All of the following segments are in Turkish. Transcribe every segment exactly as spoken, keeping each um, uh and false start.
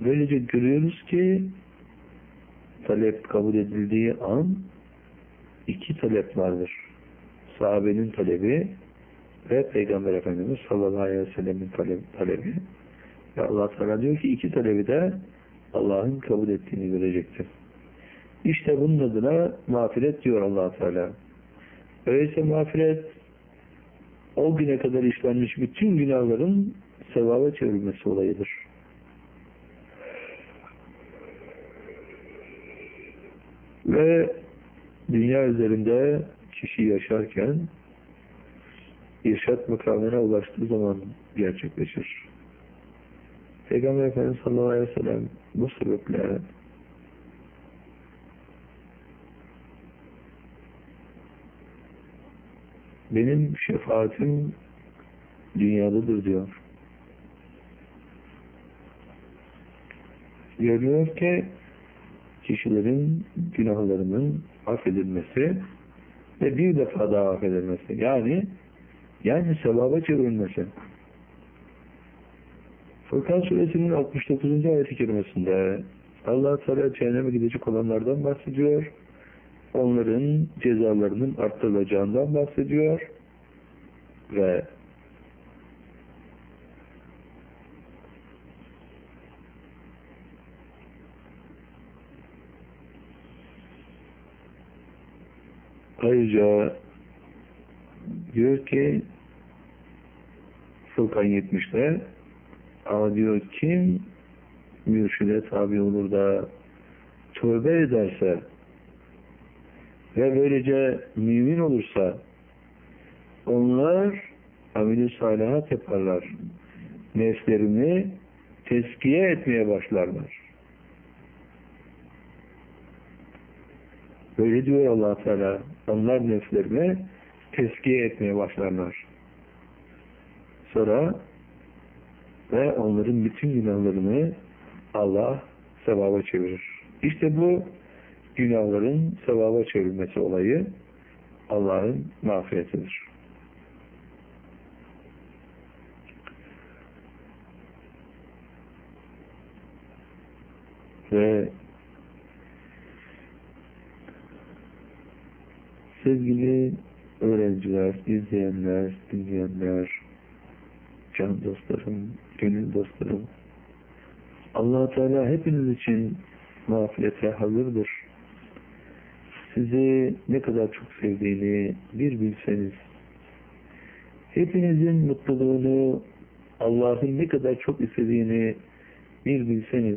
Böylece görüyoruz ki talep kabul edildiği an iki talep vardır. Sahabenin talebi ve Peygamber Efendimiz sallallahu aleyhi ve sellem'in talebi. Ve Allah Teala diyor ki iki talebi de Allah'ın kabul ettiğini görecektir. İşte bunun adına mağfiret diyor Allah Teala. Öyleyse mağfiret o güne kadar işlenmiş bütün günahların sevaba çevrilmesi olayıdır. Ve dünya üzerinde kişi yaşarken irşat makamına ulaştığı zaman gerçekleşir. Peygamber Efendimiz sallallahu aleyhi ve sellem bu sebeple benim şefaatim dünyadadır diyor. Görüyor ki kişilerin günahlarının affedilmesi ve bir defa daha affedilmesi. Yani yani sevaba çevrilmesi. Furkan suresinin altmış dokuzuncu ayet-i kerimesinde Allah Teala cehenneme gidecek olanlardan bahsediyor. Onların cezalarının arttırılacağından bahsediyor ve ayrıca diyor ki Furkan yetmişte ama diyor kim mürşide tabi olur da tövbe ederse ve böylece mümin olursa onlar amel-i salihat yaparlar. Nefslerini tezkiye etmeye başlarlar. Böyle diyor Allah Teala. Onlar nefslerini tezkiye etmeye başlarlar. Sonra ve onların bütün günahlarını Allah sevaba çevirir. İşte bu günahların sevaba çevrilmesi olayı Allah'ın mağfiretidir. Ve sevgili öğrenciler, izleyenler, dinleyenler, can dostlarım, gönül dostlarım, Allah Teala hepiniz için mağfirete hazırdır. Sizi ne kadar çok sevdiğini bir bilseniz, hepinizin mutluluğunu Allah'ın ne kadar çok istediğini bir bilseniz,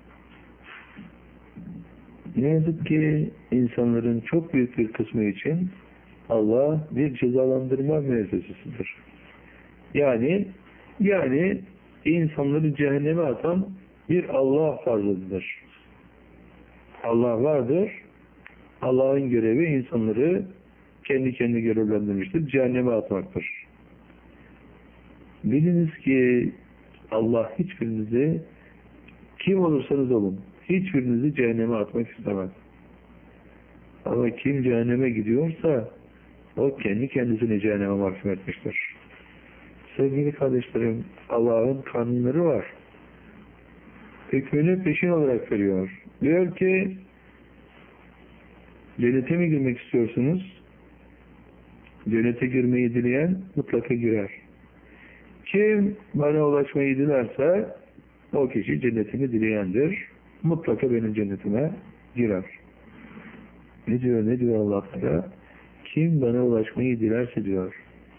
ne yazık ki insanların çok büyük bir kısmı için Allah bir cezalandırma müessesesidir. Yani yani insanları cehenneme atan bir Allah farzıdır. Allah vardır. Allah'ın görevi insanları kendi kendi görevlendirmiştir. Cehenneme atmaktır. Biliniz ki Allah hiçbirinizi kim olursanız olun hiçbirinizi cehenneme atmak istemez. Ama kim cehenneme gidiyorsa o kendi kendisini cehenneme mahkum etmiştir. Sevgili kardeşlerim, Allah'ın kanunları var. Hükmünü peşin olarak veriyor. Diyor ki cennete mi girmek istiyorsunuz? Cennete girmeyi dileyen mutlaka girer. Kim bana ulaşmayı dilerse o kişi cennetini dileyendir. Mutlaka benim cennetime girer. Ne diyor, ne diyor Allah Teala? Kim bana ulaşmayı dilerse diyor.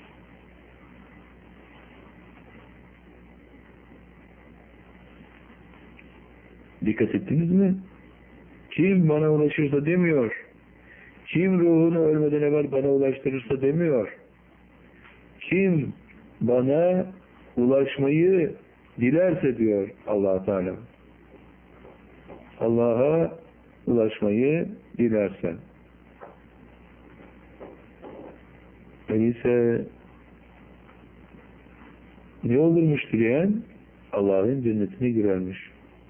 Dikkat ettiniz mi? Kim bana ulaşırsa demiyor. Kim ruhunu ölmeden evvel bana ulaştırırsa demiyor. Kim bana ulaşmayı dilerse diyor Allah Teala. Allah'a ulaşmayı dilerse. Öyleyse ne olurmuş dileyen? Allah'ın cennetine girermiş.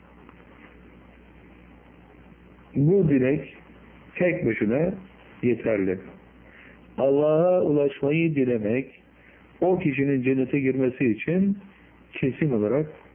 Bu dilek tek başına yeterli. Allah'a ulaşmayı dilemek o kişinin cennete girmesi için kesin olarak